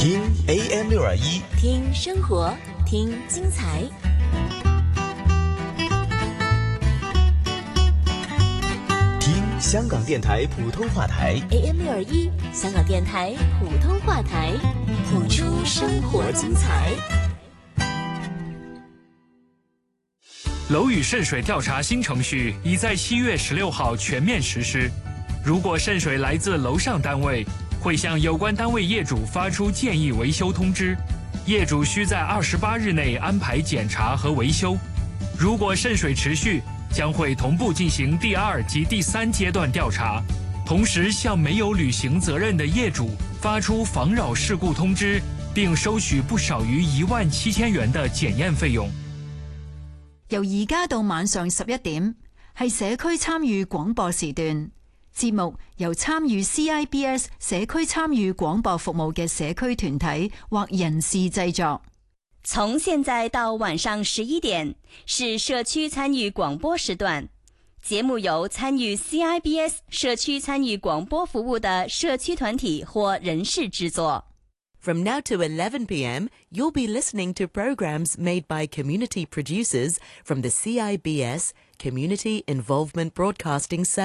听 AM621， 听生活，听精彩。 听香港电台普通话台 AM621，香港电台普通话台，谱出生活精彩。 楼宇渗水调查新程序已在7月16号全面实施。如果渗水来自楼上单位，会向有关单位业主发出建议维修通知，业主需在28日内安排检查和维修。如果渗水持续，将会同步进行第2及第3阶段调查，同时向没有履行责任的业主发出妨扰事故通知，并收取不少於17000元的檢驗費用。 由而家到晚上11點，係社區參與廣播時段。節目由參與 CIBS 社區參與廣播服務嘅社區團體或人士製作。 從現在到晚上11點是社區參與廣播時段，節目由參與 CIBS 社區參與廣播服務的社區團體或人士製作。 From now to 11 p.m., you'll be listening to programs made by community producers from the CIBS Community Involvement Broadcasting Service.